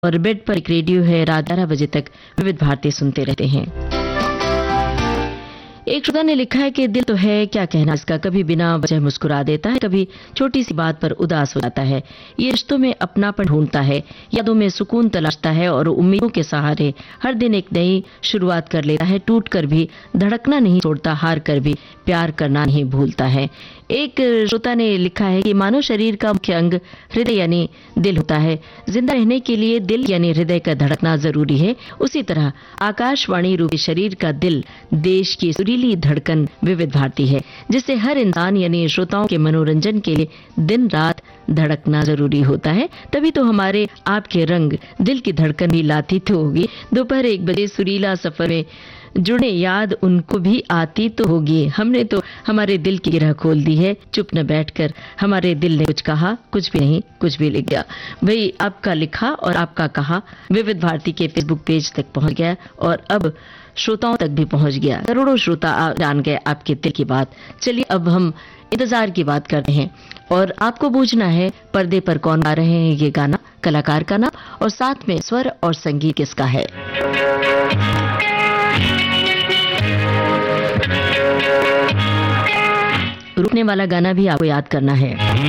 और बेड पर एक रेडियो है। रात 11 बजे तक विविध भारती सुनते रहते हैं। एक श्रोता ने लिखा है कि दिल तो है, क्या कहना इसका, कभी बिना वजह मुस्कुरा देता है, कभी छोटी सी बात पर उदास हो जाता है। ये रिश्तों में अपनापन ढूंढता है, यादों में सुकून तलाशता है और उम्मीदों के सहारे हर दिन एक नई शुरुआत कर लेता है। टूट कर भी धड़कना नहीं छोड़ता, हार कर भी प्यार करना नहीं भूलता है। एक श्रोता ने लिखा है कि मानव शरीर का मुख्य अंग हृदय यानी दिल होता है। जिंदा रहने के लिए दिल यानी हृदय का धड़कना जरूरी है। उसी तरह आकाशवाणी रूपी शरीर का दिल देश की सुरीली धड़कन विविध भारती है, जिससे हर इंसान यानी श्रोताओं के मनोरंजन के लिए दिन रात धड़कना जरूरी होता है। तभी तो हमारे आपके रंग दिल की धड़कन भी लाती तो होगी। दोपहर 1 बजे सुरीला सफर में जुड़े याद उनको भी आती तो होगी। हमने तो हमारे दिल की गिरह खोल दी है, चुप न बैठकर हमारे दिल ने कुछ कहा, कुछ भी नहीं, कुछ भी लिख गया। वही आपका लिखा और आपका कहा विविध भारती के फेसबुक पेज तक पहुंच गया और अब श्रोताओं तक भी पहुंच गया। करोड़ों श्रोता जान गए आपके दिल की बात। चलिए अब हम इंतजार की बात करते हैं और आपको पूछना है पर्दे पर कौन गा रहे हैं ये गाना, कलाकार का नाम और साथ में स्वर और संगीत किसका है। रुकने वाला गाना भी आपको याद करना है।